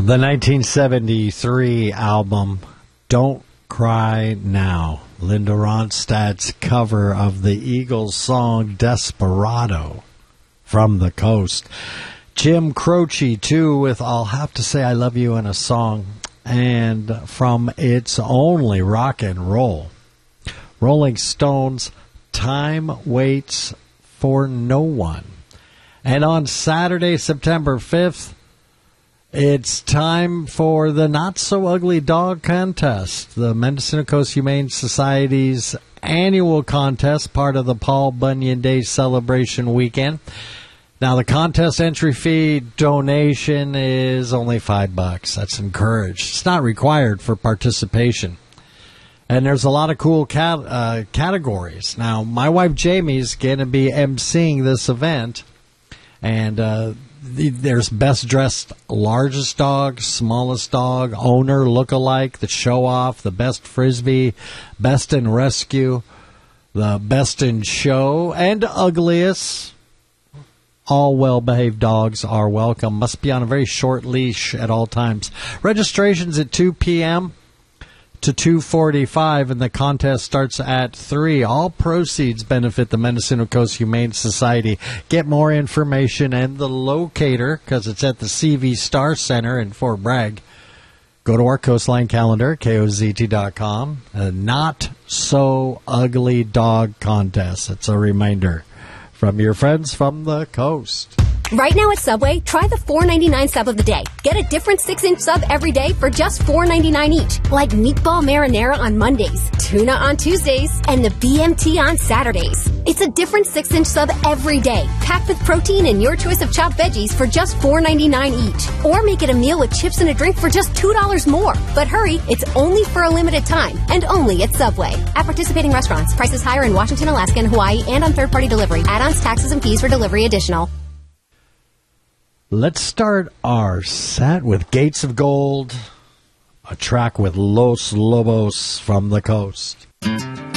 The 1973 album, Don't Cry Now. Linda Ronstadt's cover of the Eagles song Desperado from the Coast. Jim Croce, too, with I'll Have to Say I Love You in a Song. And from It's Only Rock and Roll, Rolling Stones, Time Waits for No One. And on Saturday, September 5th, it's time for the Not So Ugly Dog Contest, the Mendocino Coast Humane Society's annual contest, part of the Paul Bunyan Day celebration weekend. Now, the contest entry fee donation is only $5. That's encouraged. It's not required for participation. And there's a lot of cool categories. Now, my wife Jamie's going to be emceeing this event, and there's best dressed largest dog, smallest dog, owner, look-alike, the show-off, the best frisbee, best in rescue, the best in show, and ugliest. All well-behaved dogs are welcome. Must be on a very short leash at all times. Registration's at 2 p.m. to 2:45, and the contest starts at 3. All proceeds benefit the Mendocino Coast Humane Society. Get more information and the locator, because it's at the CV Star Center in Fort Bragg. Go to our Coastline calendar, KOZT.com. Not So Ugly Dog Contest. It's a reminder from your friends from the coast. Right now at Subway, try the $4.99 sub of the day. Get a different 6-inch sub every day for just $4.99 each. Like meatball marinara on Mondays, tuna on Tuesdays, and the BMT on Saturdays. It's a different 6-inch sub every day, packed with protein and your choice of chopped veggies for just $4.99 each. Or make it a meal with chips and a drink for just $2 more. But hurry, it's only for a limited time, and only at Subway. At participating restaurants, prices higher in Washington, Alaska, and Hawaii, and on third-party delivery. Add-ons, taxes, and fees for delivery additional. Let's start our set with Gates of Gold, a track with Los Lobos from the coast.